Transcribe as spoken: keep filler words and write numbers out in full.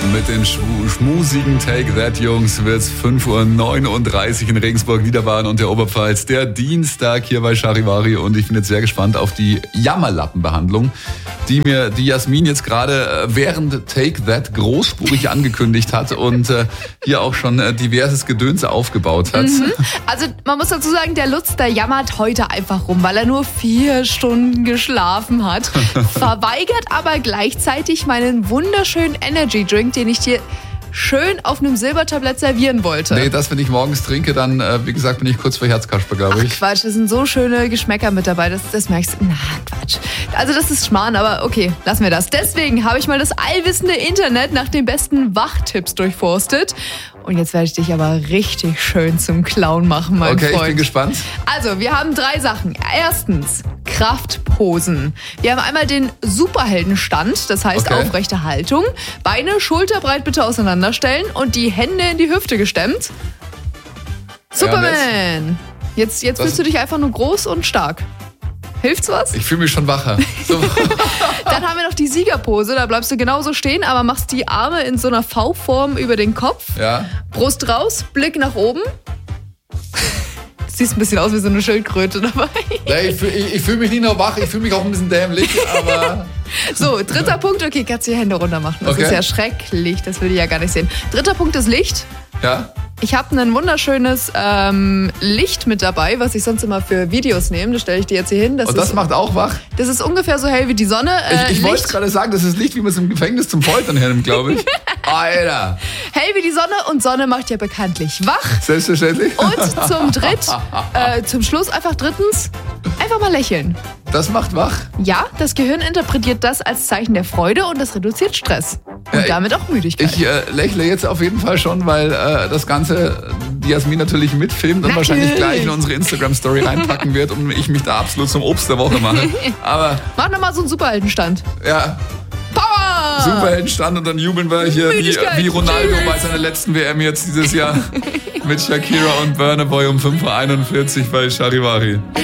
mit den schmusigen Take That Jungs wird's fünf Uhr neununddreißig in Regensburg, Niederbayern und der Oberpfalz. Der Dienstag hier bei Charivari und ich bin jetzt sehr gespannt auf die Jammerlappenbehandlung, die mir die Jasmin jetzt gerade während Take That großspurig angekündigt hat und äh, hier auch schon äh, diverses Gedöns aufgebaut hat. Mhm. Also man muss dazu sagen, der Lutz, der jammert heute einfach rum, weil er nur vier Stunden geschlafen hat, verweigert aber gleichzeitig meinen wunderschönen Energy Drink, den ich dir schön auf einem Silbertablett servieren wollte. Nee, das, wenn ich morgens trinke, dann, äh, wie gesagt, bin ich kurz vor Herzkasper, glaube ich. Ach Quatsch, da sind so schöne Geschmäcker mit dabei, das, das merkst du. Na, Quatsch. Also das ist Schmarrn, aber okay, lassen wir das. Deswegen habe ich mal das allwissende Internet nach den besten Wachtipps durchforstet. Und jetzt werde ich dich aber richtig schön zum Clown machen, mein okay, Freund. Okay, ich bin gespannt. Also, wir haben drei Sachen. Erstens, Kraftposen. Wir haben einmal den Superheldenstand, das heißt okay. aufrechte Haltung. Beine schulterbreit bitte auseinanderstellen und die Hände in die Hüfte gestemmt. Superman! Ja, jetzt jetzt fühlst du dich einfach nur groß und stark. Hilft's was? Ich fühle mich schon wacher. So. Dann haben wir noch die Siegerpose. Da bleibst du genauso stehen, aber machst die Arme in so einer V-Form über den Kopf. Ja. Brust raus, Blick nach oben. Siehst ein bisschen aus wie so eine Schildkröte dabei. Nee, ich fühle ich, ich fühl mich nicht nur wach, ich fühle mich auch ein bisschen dämlich, aber... So, dritter Punkt. Okay, kannst du die Hände runter machen. Das okay. ist ja schrecklich, das will ich ja gar nicht sehen. Dritter Punkt ist Licht. Ja. Ich habe ein wunderschönes ähm, Licht mit dabei, was ich sonst immer für Videos nehme. Das stelle ich dir jetzt hier hin. Das Und das ist, macht auch wach? Das ist ungefähr so hell wie die Sonne. Äh, ich ich wollte gerade sagen, das ist Licht, wie man es im Gefängnis zum Foltern hernimmt, glaube ich. Alter. Hell wie die Sonne und Sonne macht ja bekanntlich wach. Selbstverständlich. Und zum Dritt, äh, zum Schluss einfach drittens, einfach mal lächeln. Das macht wach? Ja, das Gehirn interpretiert das als Zeichen der Freude und das reduziert Stress. Und ja, damit auch Müdigkeit. Ich äh, lächle jetzt auf jeden Fall schon, weil äh, das Ganze die Jasmin natürlich mitfilmt und natürlich. wahrscheinlich gleich in unsere Instagram-Story reinpacken wird und ich mich da absolut zum Obst der Woche mache. Aber mach nochmal so einen Superheldenstand. Ja. Power! Superheldenstand und dann jubeln wir hier wie, wie Ronaldo bei seiner letzten W M jetzt dieses Jahr mit Shakira und Burna Boy um fünf Uhr einundvierzig bei Charivari.